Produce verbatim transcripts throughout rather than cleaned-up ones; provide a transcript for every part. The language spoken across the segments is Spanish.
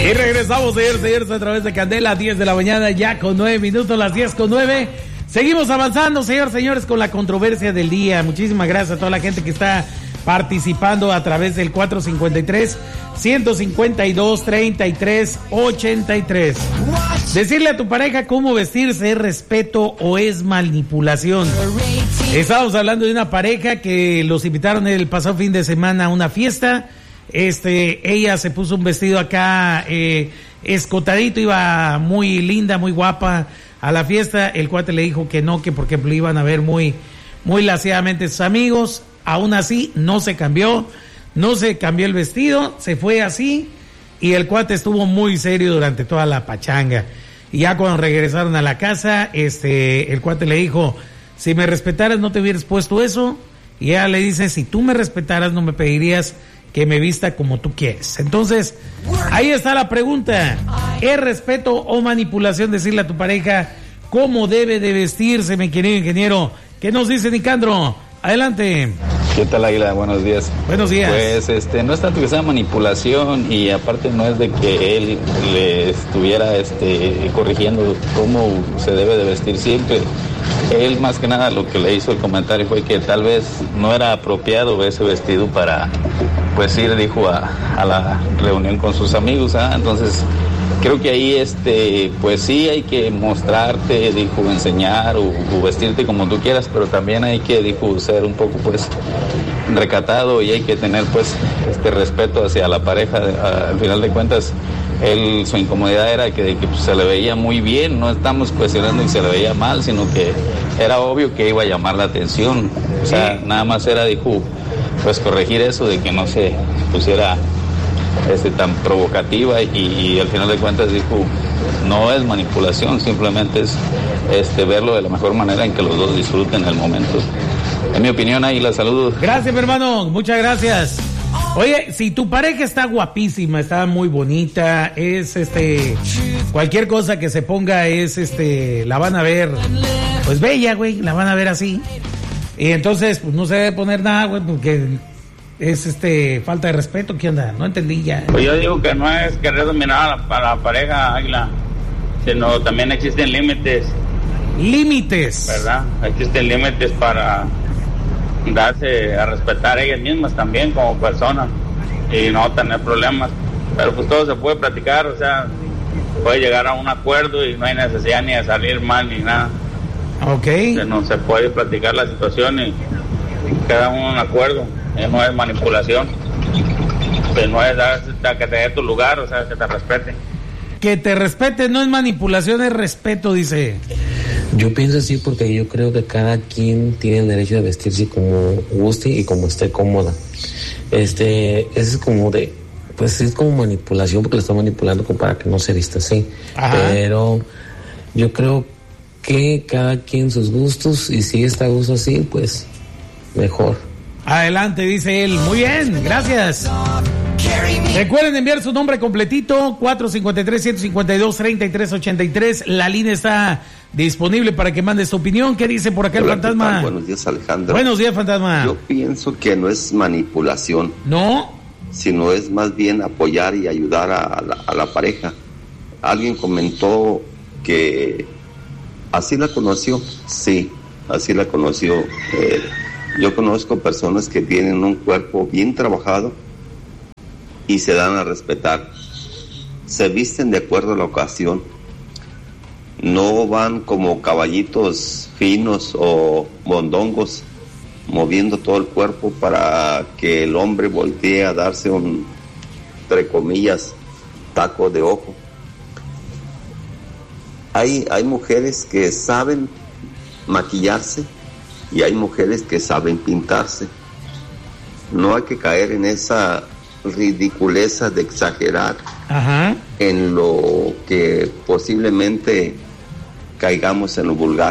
Y regresamos, señores, señores, a través de Candela, diez de la mañana, ya con nueve minutos, las diez con nueve. Seguimos avanzando, señores, señores, con la controversia del día. Muchísimas gracias a toda la gente que está participando a través del cuatro cinco tres, uno cinco dos, tres tres ocho tres. Decirle a tu pareja cómo vestirse es respeto o es manipulación. Estábamos hablando de una pareja que los invitaron el pasado fin de semana a una fiesta. Este, ella se puso un vestido acá eh, escotadito, iba muy linda, muy guapa a la fiesta. El cuate le dijo que no, que porque lo iban a ver muy, muy laciadamente sus amigos. Aún así, no se cambió, no se cambió el vestido, se fue así, y el cuate estuvo muy serio durante toda la pachanga. Y ya cuando regresaron a la casa, este, el cuate le dijo, si me respetaras no te hubieras puesto eso. Y ella le dice, si tú me respetaras no me pedirías que me vista como tú quieres. Entonces, ahí está la pregunta. ¿Es respeto o manipulación decirle a tu pareja cómo debe de vestirse, mi querido ingeniero? ¿Qué nos dice Nicandro? Adelante. ¿Qué tal, Águila? Buenos días. Buenos días. Pues este, no es tanto que sea manipulación, y aparte no es de que él le estuviera este, corrigiendo cómo se debe de vestir siempre. Él más que nada lo que le hizo el comentario fue que tal vez no era apropiado ese vestido para pues ir, dijo, a, a la reunión con sus amigos, ¿ah? Entonces creo que ahí este pues sí hay que mostrarte, dijo, enseñar o, o vestirte como tú quieras, pero también hay que, dijo, ser un poco pues recatado, y hay que tener pues este respeto hacia la pareja. Al final de cuentas, él, su incomodidad era que, que pues, se le veía muy bien, no estamos cuestionando que se le veía mal, sino que era obvio que iba a llamar la atención. O sea, sí. Nada más era, dijo, pues corregir eso de que no se pusiera este, tan provocativa, y, y al final de cuentas, dijo, no es manipulación, simplemente es este, verlo de la mejor manera en que los dos disfruten el momento. En mi opinión, ahí la saludo. Gracias, mi hermano, muchas gracias. Oye, si tu pareja está guapísima, está muy bonita, es este, cualquier cosa que se ponga es este, la van a ver, pues bella, güey, la van a ver así. Y entonces, pues no se debe poner nada, güey, porque es este, falta de respeto. ¿Qué onda? No entendí ya. Pues yo digo que no es querer dominar a la, a la pareja, Águila, sino también existen límites. Límites. ¿Verdad? Existen límites para darse a respetar a ellas mismas también como personas y no tener problemas, pero pues todo se puede platicar, o sea, puede llegar a un acuerdo y no hay necesidad ni de salir mal ni nada. Ok. O sea, no se puede platicar la situación y queda un acuerdo, eso no es manipulación, pues no es dar, que te dé tu lugar, o sea, que te respete. Que te respete no es manipulación, es respeto, dice. Yo pienso así porque yo creo que cada quien tiene el derecho de vestirse como guste y como esté cómoda. Este, eso es como de, pues es como manipulación, porque lo está manipulando como para que no se vista así. Ajá. Pero yo creo que cada quien sus gustos, y si está a gusto así, pues mejor. Adelante, dice él. Muy bien, gracias. Recuerden enviar su nombre completito, cuatro cinco tres, uno cinco dos, tres tres ocho tres. La línea está disponible para que mande su opinión. ¿Qué dice por acá el Hola, fantasma? Buenos días, Alejandro. Buenos días, fantasma. Yo pienso que no es manipulación. ¿No? Sino es más bien apoyar y ayudar a la, a la pareja. Alguien comentó que así la conoció. Sí, así la conoció. Eh, yo conozco personas que tienen un cuerpo bien trabajado y se dan a respetar. Se visten de acuerdo a la ocasión. No van como caballitos finos o mondongos moviendo todo el cuerpo para que el hombre voltee a darse un, entre comillas, taco de ojo. Hay, hay mujeres que saben maquillarse y hay mujeres que saben pintarse. No hay que caer en esa ridiculeza de exagerar. Ajá. En lo que posiblemente caigamos en lo vulgar.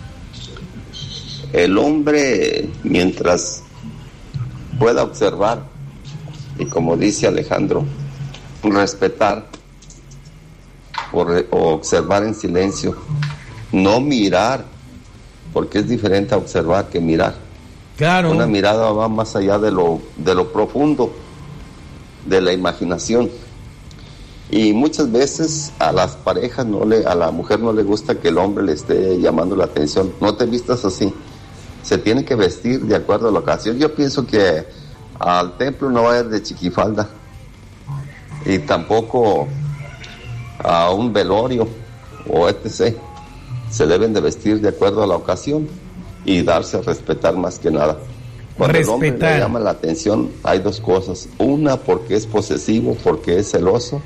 El hombre, mientras pueda observar y, como dice Alejandro, respetar o, re, o observar en silencio, no mirar, porque es diferente a observar que mirar. Claro. Una mirada va más allá de lo, de lo profundo de la imaginación. Y muchas veces a las parejas no le, a la mujer no le gusta que el hombre le esté llamando la atención. No te vistas así. Se tiene que vestir de acuerdo a la ocasión. Yo pienso que al templo no va a ir de chiquifalda. Y tampoco a un velorio o etcétera. Se deben de vestir de acuerdo a la ocasión y darse a respetar más que nada. Cuando respetar. El hombre le llama la atención, hay dos cosas. Una, porque es posesivo, porque es celoso,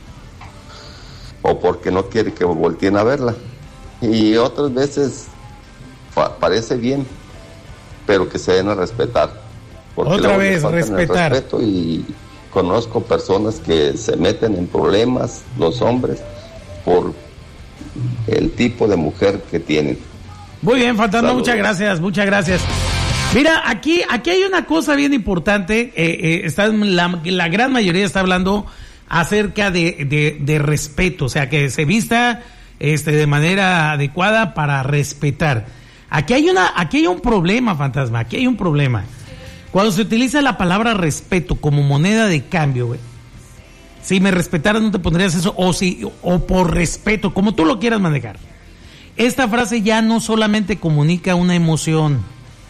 o porque no quiere que volteen a verla. Y otras veces pa- parece bien, pero que se den a respetar. Porque otra vez, respetar. El respeto, y conozco personas que se meten en problemas, los hombres, por el tipo de mujer que tienen. Muy bien, Fantasma, muchas gracias, muchas gracias. Mira, aquí, aquí hay una cosa bien importante. Eh, eh, está, la, la gran mayoría está hablando acerca de, de, de respeto, o sea, que se vista este, de manera adecuada para respetar. Aquí hay una, aquí hay un problema, Fantasma, aquí hay un problema. Cuando se utiliza la palabra respeto como moneda de cambio, güey. Si me respetaras no te pondrías eso, o si, o por respeto, como tú lo quieras manejar. Esta frase ya no solamente comunica una emoción,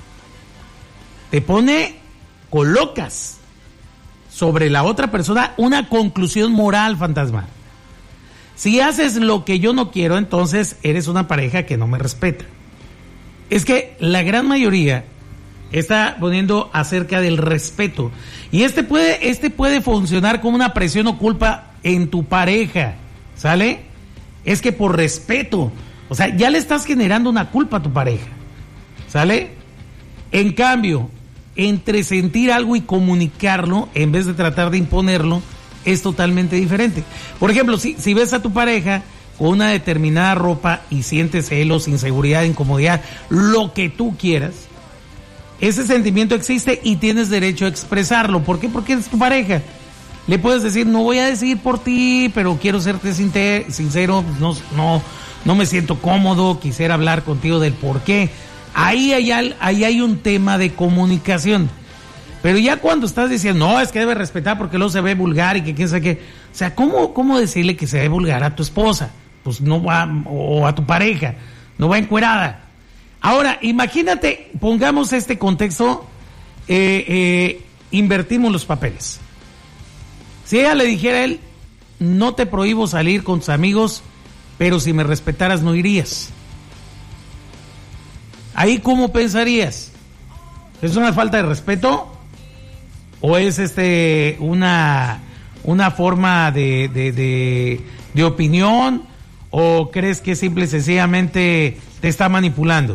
te pone, colocas sobre la otra persona una conclusión moral, Fantasma. Si haces lo que yo no quiero, entonces eres una pareja que no me respeta. Es que la gran mayoría está poniendo acerca del respeto. Y este puede, este puede funcionar como una presión o culpa en tu pareja, ¿sale? Es que por respeto, o sea, ya le estás generando una culpa a tu pareja, ¿sale? En cambio, entre sentir algo y comunicarlo, en vez de tratar de imponerlo, es totalmente diferente. Por ejemplo, si, si ves a tu pareja con una determinada ropa y sientes celos, inseguridad, incomodidad, lo que tú quieras, ese sentimiento existe y tienes derecho a expresarlo. ¿Por qué? Porque es tu pareja. Le puedes decir, no voy a decidir por ti, pero quiero serte sincero, no, no, no me siento cómodo, quisiera hablar contigo del por qué. Ahí hay, ahí hay un tema de comunicación. Pero ya cuando estás diciendo, no, es que debe respetar porque luego se ve vulgar y que quién sabe qué. O sea, ¿cómo, cómo decirle que se ve vulgar a tu esposa? Pues no va, o a tu pareja, no va encuerada. Ahora, imagínate, pongamos este contexto, eh, eh, invertimos los papeles. Si ella le dijera a él, no te prohíbo salir con tus amigos, pero si me respetaras no irías. Ahí, ¿cómo pensarías? ¿Es una falta de respeto? ¿O es este una, una forma de, de, de, de opinión? ¿O crees que simple y sencillamente te está manipulando?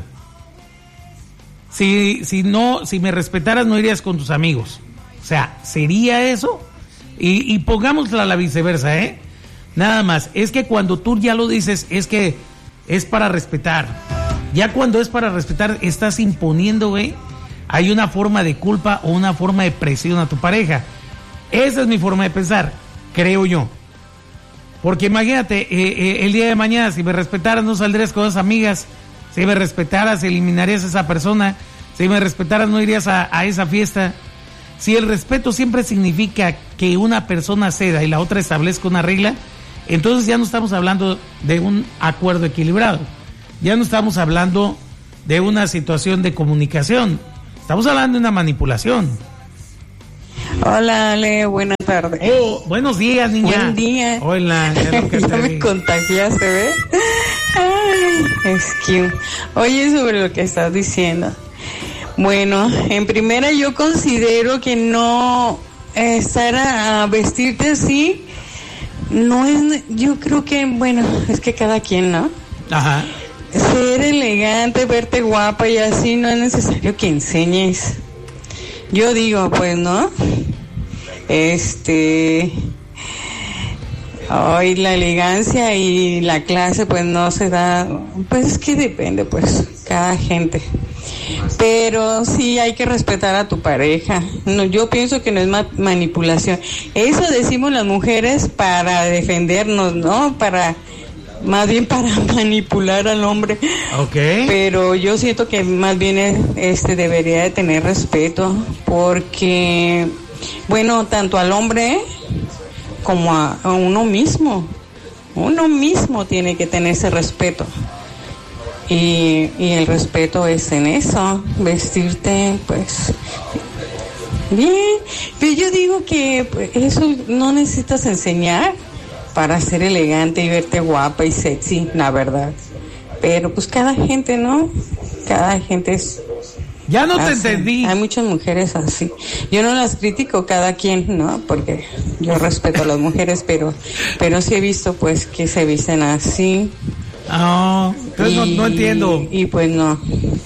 Si, si no, si me respetaras no irías con tus amigos. O sea, ¿sería eso? Y, y pongámosla a la viceversa, ¿eh? Nada más, es que cuando tú ya lo dices, es que es para respetar. Ya cuando es para respetar, estás imponiendo, güey, hay una forma de culpa o una forma de presión a tu pareja. Esa es mi forma de pensar, creo yo. Porque imagínate, eh, eh, el día de mañana, si me respetaras, no saldrías con esas amigas. Si me respetaras, eliminarías a esa persona. Si me respetaras, no irías a, a esa fiesta. Si el respeto siempre significa que una persona ceda y la otra establezca una regla, entonces ya no estamos hablando de un acuerdo equilibrado. Ya no estamos hablando de una situación de comunicación. Estamos hablando de una manipulación. Hola, Ale, buenas tardes. Oh, buenos días, niña. Buen día. Hola. Ya me contagiaste, ¿ves? Ay, es que... Oye, sobre lo que estás diciendo. Bueno, en primera yo considero que no eh, estar a, a vestirte así, no es... Yo creo que, bueno, es que cada quien, ¿no? Ajá. Ser elegante, verte guapa y así, no es necesario que enseñes. Yo digo, pues, ¿no? Este... Hoy la elegancia y la clase, pues, no se da... Pues es que depende, pues, cada gente. Pero sí hay que respetar a tu pareja. No, yo pienso que no es ma- manipulación. Eso decimos las mujeres para defendernos, ¿no? Para... Más bien para manipular al hombre. Okay. Pero yo siento que más bien es, este debería de tener respeto, porque bueno, tanto al hombre como a, a uno mismo. Uno mismo tiene que tener ese respeto. Y, y el respeto es en eso, vestirte pues bien. Pero yo digo que pues, eso no necesitas enseñar para ser elegante y verte guapa y sexy, la verdad. Pero pues cada gente, ¿no? Cada gente es... Ya no así. Te entendí. Hay muchas mujeres así. Yo no las critico, cada quien, ¿no? Porque yo respeto a las mujeres, pero pero sí he visto pues que se visten así. Oh, entonces no, no entiendo. Y pues no.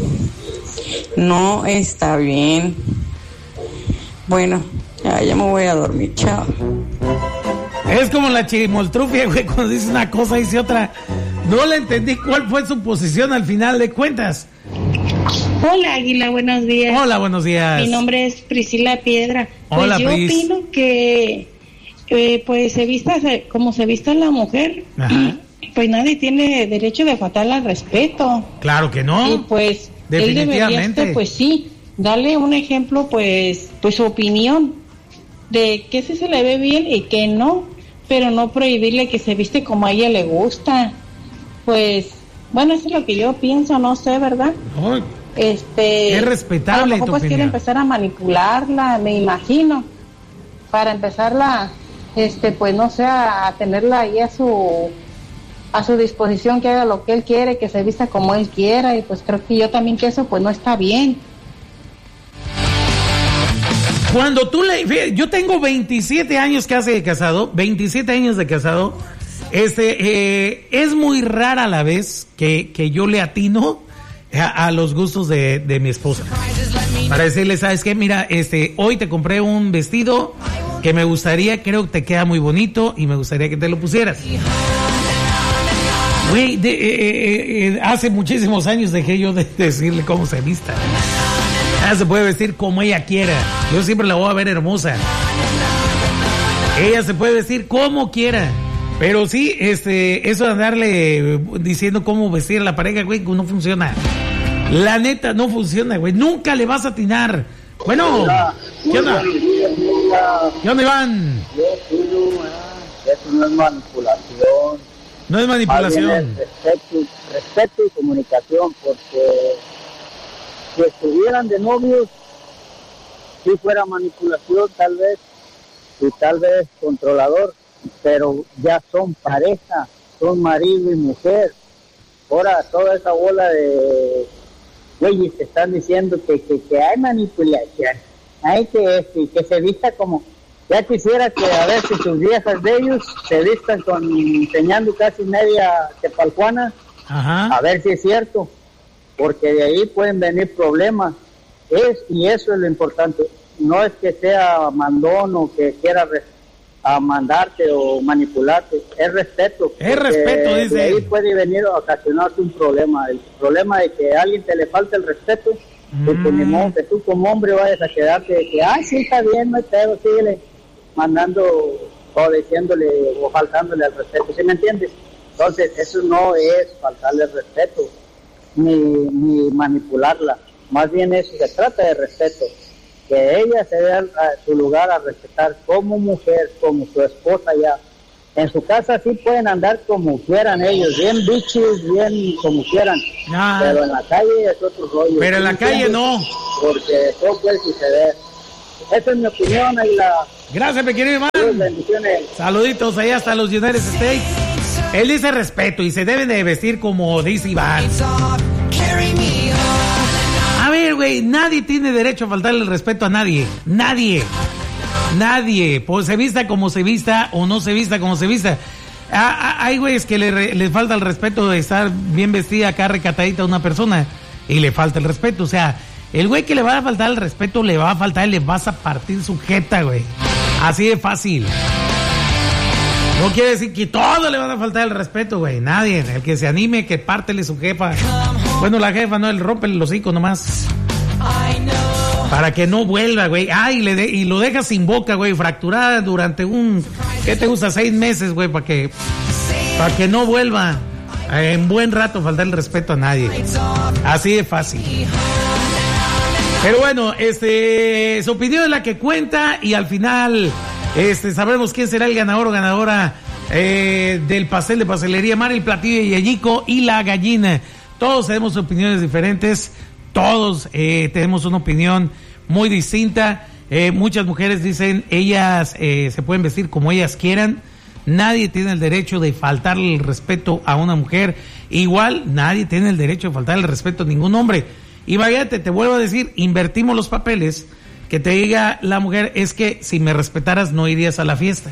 No está bien. Bueno, ya, ya me voy a dormir. Chao. Es como la chimoltrufia, güey, cuando dice una cosa dice otra. No le entendí cuál fue su posición al final de cuentas. Hola, Águila, buenos días. Hola, buenos días. Mi nombre es Priscila Piedra. Pues Hola, yo Pris. opino que eh, pues se vista como se vista la mujer. Ajá. Pues nadie tiene derecho de faltarle al respeto. Claro que no. Y pues él debería, este, pues sí, darle un ejemplo, pues, pues su opinión de qué sí se le ve bien y qué no, pero no prohibirle que se viste como a ella le gusta. Pues, bueno, eso es lo que yo pienso, no sé, ¿verdad? Oh, este, es respetable. A lo mejor tu pues opinión. quiere empezar a manipularla, me imagino, para empezarla, este, pues no sé, a, a tenerla ahí a su a su disposición, que haga lo que él quiere, que se vista como él quiera, y pues creo que yo también que eso pues no está bien. Cuando tú le... Yo tengo veintisiete años casi de casado, veintisiete años de casado. Este, eh, es muy rara a la vez que, que yo le atino a, a los gustos de, de mi esposa. Para decirle, ¿sabes qué? Mira, este, hoy te compré un vestido que me gustaría, creo que te queda muy bonito y me gustaría que te lo pusieras. Güey, de, eh, eh, eh, hace muchísimos años dejé yo de decirle cómo se vista. Ella se puede vestir como ella quiera. Yo siempre la voy a ver hermosa. Ella se puede vestir como quiera. Pero sí, este, eso de andarle diciendo cómo vestir a la pareja, güey, no funciona. La neta, no funciona, güey. Nunca le vas a atinar. Bueno, ¿qué onda? ¿Qué onda, Iván? Eso no es manipulación. No es manipulación. Es respeto, respeto y comunicación, porque si estuvieran de novios, si fuera manipulación tal vez, y tal vez controlador, pero ya son pareja, son marido y mujer. Ahora toda esa bola de güeyes que están diciendo que, que, que hay manipulación, hay que, que, que se vista como... Ya quisiera que a ver si sus viejas de ellos se vistan con enseñando casi media tepalcuana. Ajá. A ver si es cierto, porque de ahí pueden venir problemas. Es y eso es lo importante. No es que sea mandón o que quiera re, a mandarte o manipularte, es respeto. Es respeto, dice. De ahí puede venir a ocasionarte un problema. El problema de que a alguien te le falta el respeto, mm. pues, pues ni modo que tú como hombre vayas a quedarte de que, ay, sí, está bien, no hay pedo, síguele mandando o diciéndole o faltándole al respeto, ¿sí me entiendes? Entonces eso no es faltarle el respeto ni, ni manipularla, más bien eso se trata de respeto, que ella se dé a su lugar a respetar como mujer, como su esposa ya. En su casa sí pueden andar como quieran ellos, bien bichos, bien como quieran, ah. pero en la calle es otro rollo. Pero en la calle no. Porque todo puede suceder. Esa es mi opinión, ahí la... Gracias, mi querido Iván. Bendiciones. Saluditos allá hasta los United States. Él dice respeto y se deben de vestir como dice Iván. A ver, güey, nadie tiene derecho a faltarle el respeto a nadie. Nadie. Nadie. Pues se vista como se vista o no se vista como se vista. Ah, ah, hay güeyes que le, le falta el respeto de estar bien vestida acá recatadita a una persona y le falta el respeto. O sea, el güey que le va a faltar el respeto le va a faltar y le vas a partir su jeta, güey. Así de fácil. No quiere decir que todo le van a faltar el respeto, güey. Nadie. El que se anime, que pártele su jefa. Bueno, la jefa, no, el rompe el hocico nomás. Para que no vuelva, güey. Ay, le de, y lo deja sin boca, güey. Fracturada durante un... ¿Qué te gusta? Seis meses, güey. Para que... Para que no vuelva en buen rato faltar el respeto a nadie. Así de fácil. Pero bueno, este, su opinión es la que cuenta y al final Este, sabremos quién será el ganador o ganadora eh, del pastel de pastelería Mar, el platillo de Yayico y la gallina. Todos tenemos opiniones diferentes, todos eh, tenemos una opinión muy distinta. Eh, muchas mujeres dicen, ellas eh, se pueden vestir como ellas quieran. Nadie tiene el derecho de faltarle el respeto a una mujer. Igual, nadie tiene el derecho de faltarle el respeto a ningún hombre. Y váyate, te vuelvo a decir, invertimos los papeles. Que te diga la mujer, es que si me respetaras no irías a la fiesta.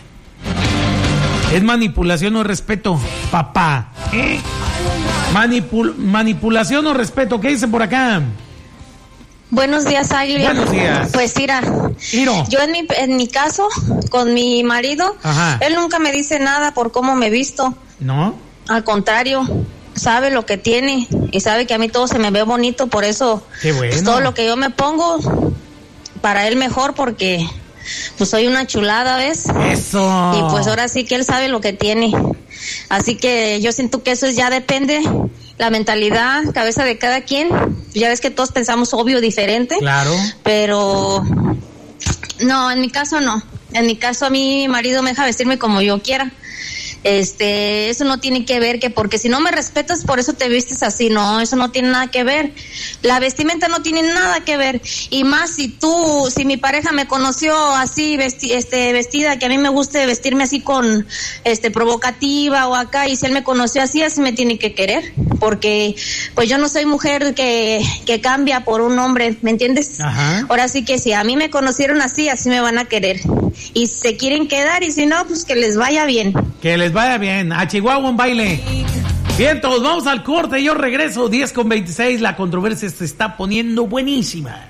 Es manipulación o respeto, papá. ¿Eh? Manipul- manipulación o respeto, ¿qué dicen por acá? Buenos días, Águila. Buenos días. Pues mira, Iro. yo en mi, en mi caso, con mi marido, Ajá. él nunca me dice nada por cómo me visto. ¿No? Al contrario, sabe lo que tiene y sabe que a mí todo se me ve bonito, por eso Qué bueno. pues, todo lo que yo me pongo, para él mejor, porque pues soy una chulada, ¿ves? Eso. Y pues ahora sí que él sabe lo que tiene. Así que yo siento que eso ya depende la mentalidad, cabeza de cada quien. Ya ves que todos pensamos obvio diferente. Claro. Pero no, en mi caso no. En mi caso a mí mi marido me deja vestirme como yo quiera. Este, eso no tiene que ver que porque si no me respetas por eso te vistes así, no, eso no tiene nada que ver. La vestimenta no tiene nada que ver, y más si tú, si mi pareja me conoció así vesti, este vestida, que a mí me guste vestirme así con este provocativa o acá, y si él me conoció así, así me tiene que querer, porque pues yo no soy mujer que que cambia por un hombre, ¿me entiendes? Ajá. Ahora sí que si a mí me conocieron así, así me van a querer, y se quieren quedar, y si no, pues que les vaya bien. Que les vaya bien. A Chihuahua un baile. Bien, todos vamos al corte. Yo regreso. diez con veintiséis. La controversia se está poniendo buenísima.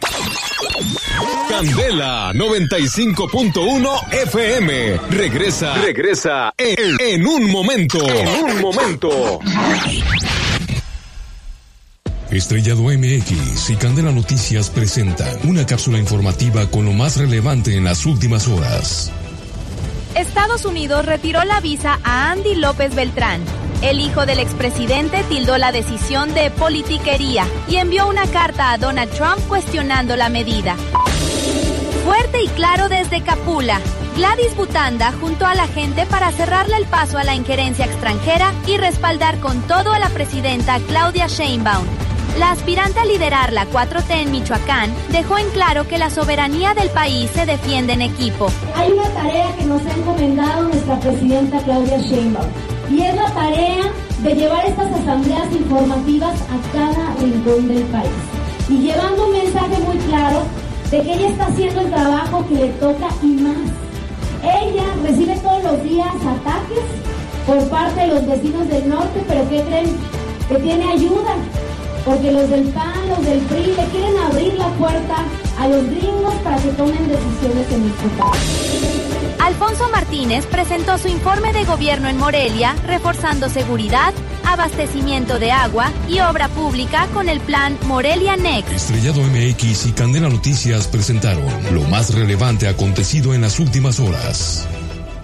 Candela noventa y cinco punto uno F M. Regresa. Regresa en, en un momento. En un momento. Estrellado M X y Candela Noticias presentan una cápsula informativa con lo más relevante en las últimas horas. Estados Unidos retiró la visa a Andy López Beltrán. El hijo del expresidente tildó la decisión de politiquería y envió una carta a Donald Trump cuestionando la medida. Fuerte y claro desde Capula, Gladys Butanda juntó a la gente para cerrarle el paso a la injerencia extranjera y respaldar con todo a la presidenta Claudia Sheinbaum. La aspirante a liderar la cuatro T en Michoacán dejó en claro que la soberanía del país se defiende en equipo. Hay una tarea que nos ha encomendado nuestra presidenta Claudia Sheinbaum, y es la tarea de llevar estas asambleas informativas a cada rincón del país, y llevando un mensaje muy claro de que ella está haciendo el trabajo que le toca y más. Ella recibe todos los días ataques por parte de los vecinos del norte, pero ¿qué creen? Que tiene ayuda. Porque los del P A N, los del P R I, le quieren abrir la puerta a los gringos para que tomen decisiones en nuestro país. Alfonso Martínez presentó su informe de gobierno en Morelia, reforzando seguridad, abastecimiento de agua y obra pública con el plan Morelia Next. Estrellado M X y Candela Noticias presentaron lo más relevante acontecido en las últimas horas.